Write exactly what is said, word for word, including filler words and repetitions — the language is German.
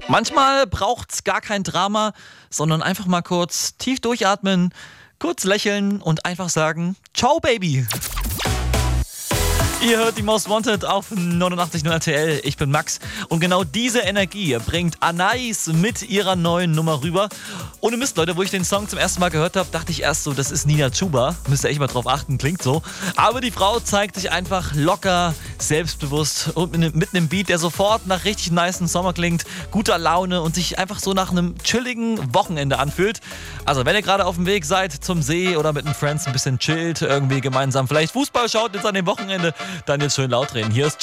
Manchmal braucht's gar kein Drama, sondern einfach mal kurz tief durchatmen, kurz lächeln und einfach sagen, ciao Baby. Ihr hört die Most Wanted auf neunundachtzig Komma null R T L. Ich bin Max und genau diese Energie bringt Anais mit ihrer neuen Nummer rüber. Ohne Mist, Leute, wo ich den Song zum ersten Mal gehört habe, dachte ich erst so, das ist Nina Chuba. Müsst ihr echt mal drauf achten, klingt so. Aber die Frau zeigt sich einfach locker, selbstbewusst und mit einem Beat, der sofort nach richtig nicen Sommer klingt, guter Laune und sich einfach so nach einem chilligen Wochenende anfühlt. Also wenn ihr gerade auf dem Weg seid zum See oder mit den Friends ein bisschen chillt, irgendwie gemeinsam vielleicht Fußball schaut jetzt an dem Wochenende, dann jetzt schön laut reden. Hier ist